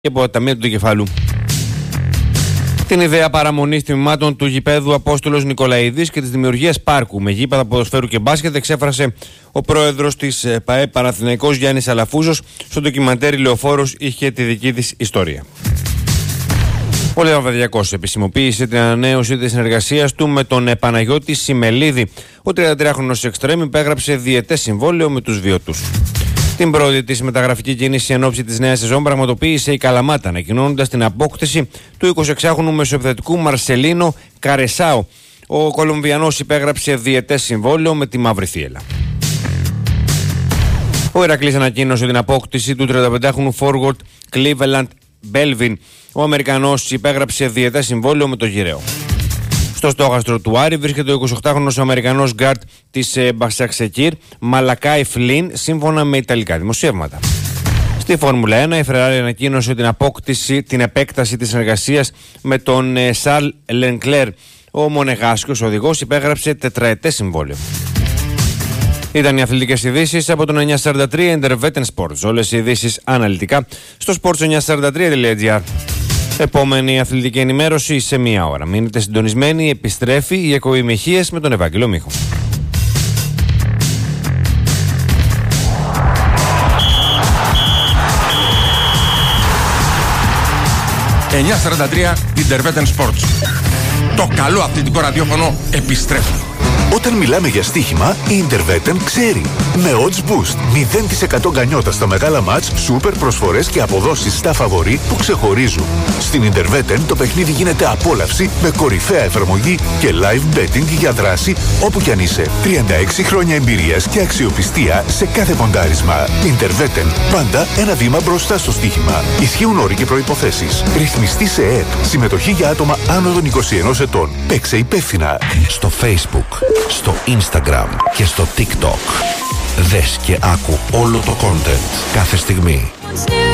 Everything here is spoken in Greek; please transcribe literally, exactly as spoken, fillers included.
και από τα ταμεία του κεφάλου. Την ιδέα παραμονής τμήματων του γηπέδου Απόστολος Νικολαίδης και της δημιουργίας πάρκου με γήπεδα ποδοσφαίρου και μπάσκετ εξέφρασε ο πρόεδρος της ΠΑΕ Παναθηναϊκός Γιάννης Αλαφούζος. Στο ντοκιμαντέρ Λεωφόρος είχε τη δική της ιστορία. Ο Λεβαδιακός επισημοποίησε την ανανέωση της συνεργασίας του με τον Παναγιώτη Σιμελίδη. Ο τριαντατριάχρονος εξτρέμ υπέγραψε διετές συμβόλαιο με τους βιωτούς. Την πρώτη της μεταγραφική κίνηση εν ώψη της νέας σεζόν πραγματοποίησε η Καλαμάτα, ανακοινώνοντας την απόκτηση του εικοσιεξάχρονου μεσοεπιθετικού Μαρσελίνο Καρεσάο. Ο Κολομβιανός υπέγραψε διετές συμβόλαιο με τη Μαύρη Θύελλα. Ο Ηρακλής ανακοίνωσε την απόκτηση του τριανταπεντάχρονου forward Cleveland Belvin. Ο Αμερικανός υπέγραψε διετές συμβόλαιο με το Γυραίο. Στο στόχαστρο του Άρη βρίσκεται ο εικοσιοκτάχρονος Αμερικανός γκάρτ της ε, Μπασαξεκίρ Μαλακάι Φλίν, σύμφωνα με ιταλικά δημοσιεύματα. Στη Φόρμουλα ένα η Ferrari ανακοίνωσε την απόκτηση, την επέκταση της συνεργασίας με τον ε, Σαρλ Λενκλέρ. Ο Μονεγάσκιος οδηγός υπέγραψε τετραετές συμβόλαιο. Ήταν οι αθλητικές ειδήσεις από τον εννιακόσια σαράντα τρία Intervetten Sports. Όλες οι ειδήσεις αναλυτικά στο sports εννιακόσια σαράντα τρία τελεία τζι άρ. Επόμενη αθλητική ενημέρωση σε μία ώρα. Μείνετε συντονισμένοι, επιστρέφει η εκπομπή Μιχίες με τον Ευάγγελο Μίχο. εννιακόσια σαράντα τρία Intervetten Sports. Το καλό αθλητικό ραδιόφωνο επιστρέφει. Όταν μιλάμε για στοίχημα, η Intervetten ξέρει. Με odds boost, μηδέν τοις εκατό γκανιότα στα μεγάλα μάτς, σούπερ προσφορές και αποδόσεις στα φαβορί που ξεχωρίζουν. Στην Intervetten το παιχνίδι γίνεται απόλαυση με κορυφαία εφαρμογή και live betting για δράση όπου κι αν είσαι. τριάντα έξι χρόνια εμπειρίας και αξιοπιστία σε κάθε ποντάρισμα. Intervetten, πάντα ένα βήμα μπροστά στο στοίχημα. Ισχύουν όροι και προϋποθέσεις. Ρυθμιστή σε ΕΕΠ. Συμμετοχή για άτομα άνω των είκοσι ενός ετών. Παίξε υπεύθυνα. Στο Facebook, στο Instagram και στο TikTok. Δες και άκου όλο το content κάθε στιγμή.